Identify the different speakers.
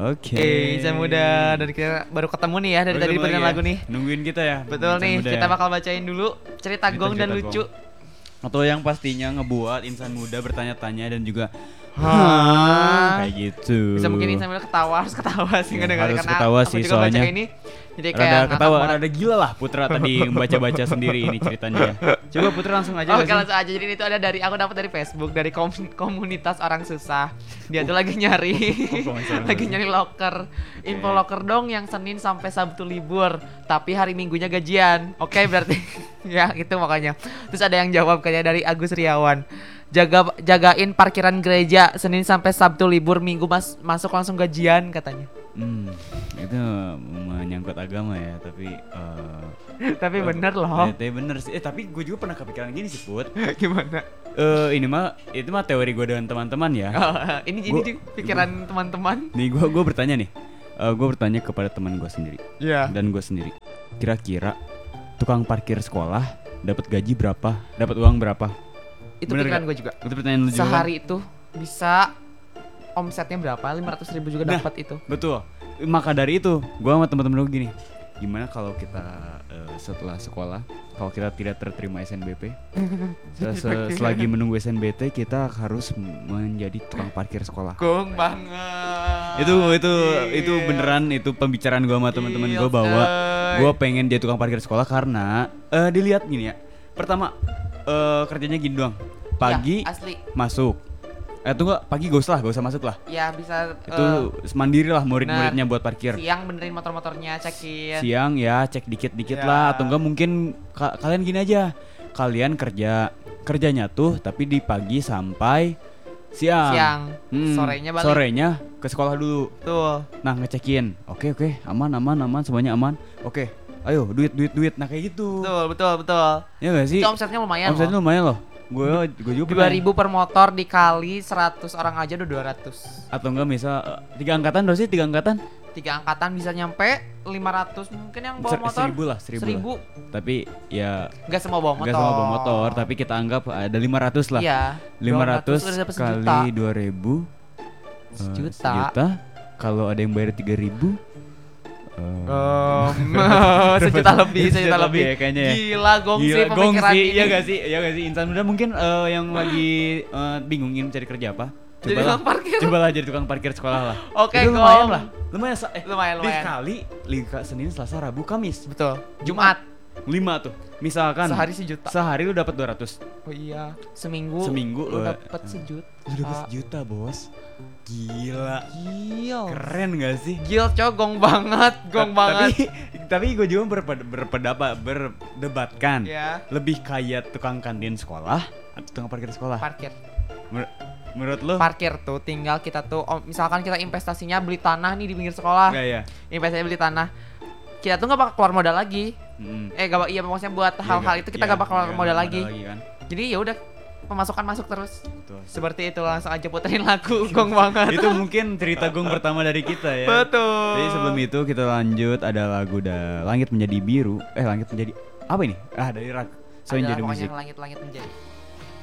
Speaker 1: Oke.
Speaker 2: Insan Muda, dari kita baru ketemu nih ya dari tadi pilihan lagu nih.
Speaker 1: Nungguin kita ya.
Speaker 2: Betul nih, kita bakal bacain dulu cerita Gong dan lucu.
Speaker 1: Atau yang pastinya ngebuat insan muda bertanya-tanya dan juga
Speaker 2: Hah?
Speaker 1: kayak gitu.
Speaker 2: Bisa mungkin insan muda harus ketawa sih
Speaker 1: Ya,
Speaker 2: ngedengar
Speaker 1: harus
Speaker 2: karena
Speaker 1: ketawa
Speaker 2: aku
Speaker 1: sih,
Speaker 2: juga
Speaker 1: soalnya
Speaker 2: baca ini. Jadi kayak
Speaker 1: rada
Speaker 2: ngakak
Speaker 1: ketawa,
Speaker 2: banget.
Speaker 1: rada gila lah Putra tadi membaca-baca sendiri ini ceritanya. Coba Putra langsung aja.
Speaker 2: Oke, langsung aja. Jadi itu ada aku dapat dari Facebook dari komunitas orang susah. Dia tuh lagi nyari lagi nyari locker. Info locker dong yang Senin sampai Sabtu libur, tapi hari Minggunya gajian. Oke, berarti ya itu makanya. Terus ada yang jawab kayaknya dari Agus Riawan. Jagain parkiran gereja Senin sampai Sabtu libur, Minggu masuk langsung gajian katanya.
Speaker 1: Itu menyangkut agama ya, tapi
Speaker 2: Tapi bener loh.
Speaker 1: tapi bener sih. Tapi gue juga pernah kepikiran gini sih, Put.
Speaker 2: Gimana?
Speaker 1: Itu mah teori gue dengan teman-teman ya.
Speaker 2: Ini pikiran teman-teman.
Speaker 1: Nih gue bertanya nih. Gue bertanya kepada teman gue sendiri.
Speaker 2: Iya.
Speaker 1: Dan gue sendiri. Kira-kira tukang parkir sekolah dapat gaji berapa? Dapat uang berapa?
Speaker 2: Itu
Speaker 1: Bener
Speaker 2: pikiran
Speaker 1: gak?
Speaker 2: gue juga.
Speaker 1: Itu pertanyaan lu juga.
Speaker 2: Sehari itu bisa omsetnya berapa? 500.000 juga dapat itu.
Speaker 1: Betul. Maka dari itu, gue sama teman-teman gue gini. Gimana kalau kita setelah sekolah, kalau kita tidak terterima SNBP, selagi menunggu SNBT kita harus menjadi tukang parkir sekolah.
Speaker 2: Gong banget.
Speaker 1: Itu beneran, itu pembicaraan gue sama teman-teman gue bahwa gue pengen jadi tukang parkir sekolah karena dilihat gini ya. Pertama kerjanya gini doang. Pagi
Speaker 2: ya, asli.
Speaker 1: masuk. Pagi gak usah masuk lah.
Speaker 2: Ya bisa
Speaker 1: Itu mandiri lah murid-muridnya buat parkir.
Speaker 2: Siang benerin motor-motornya, cekin.
Speaker 1: Siang ya cek dikit-dikit
Speaker 2: Ya.
Speaker 1: lah. Atau enggak mungkin kalian gini aja. Kalian kerjanya tuh tapi di pagi sampai siang. Sorenya ke sekolah dulu.
Speaker 2: Tuh.
Speaker 1: Nah ngecekin. Oke aman semuanya aman. Oke. Ayo duit. Nah kayak gitu.
Speaker 2: Betul.
Speaker 1: Ya gak sih?
Speaker 2: Itu omsetnya lumayan
Speaker 1: loh. Gue juga
Speaker 2: 2.000 per motor dikali 100 orang aja udah 200.
Speaker 1: Atau enggak misal 3 angkatan berapa sih? 3 angkatan?
Speaker 2: 3 angkatan bisa nyampe 500 mungkin yang bawa motor.
Speaker 1: 1.000 lah. Tapi ya
Speaker 2: Enggak semua bawa motor.
Speaker 1: Tapi kita anggap ada 500 lah.
Speaker 2: Iya.
Speaker 1: 500
Speaker 2: udah dapet
Speaker 1: kali 2.000
Speaker 2: sejuta.
Speaker 1: Kalau ada yang bayar 3.000
Speaker 2: sejuta lebih
Speaker 1: ya kayaknya ya.
Speaker 2: Gila Gong sih pemikiran ini.
Speaker 1: Iya gak sih insan muda mungkin yang lagi bingung ingin cari kerja apa? Cobalah jadi tukang parkir sekolah lah.
Speaker 2: Oke,
Speaker 1: lumayan lah. Lumayan.
Speaker 2: Lumayan.
Speaker 1: Senin, Selasa, Rabu, Kamis.
Speaker 2: Betul. Jumat
Speaker 1: 5 tuh. Misalkan
Speaker 2: sehari sejuta.
Speaker 1: Sehari lu dapat 200.
Speaker 2: Oh iya. Seminggu
Speaker 1: lu
Speaker 2: dapat sejuta.
Speaker 1: Lu dapat sejuta, Bos. Gila. Keren gak sih?
Speaker 2: Gil Gong banget.
Speaker 1: Tapi gue juga berdebatkan.
Speaker 2: Ya.
Speaker 1: Lebih kaya tukang kantin sekolah atau tukang parkir sekolah?
Speaker 2: Parkir.
Speaker 1: Menurut lo?
Speaker 2: Parkir tuh tinggal kita tuh misalkan kita investasinya beli tanah nih di pinggir sekolah.
Speaker 1: Iya.
Speaker 2: Investasinya beli tanah. Kita tuh gak bakal keluar modal lagi. Maksudnya buat hal-hal itu kita gak bakal keluar modal lagi kan? Jadi ya udah pemasukan masuk terus. Betul. Seperti itu, langsung aja puterin lagu Gong banget.
Speaker 1: Itu mungkin cerita Gong pertama dari kita ya.
Speaker 2: Betul.
Speaker 1: Jadi sebelum itu kita lanjut, ada lagu Langit Menjadi Biru. Langit Menjadi apa ini? Dari Rak. So jadi musik.
Speaker 2: Langit menjadi.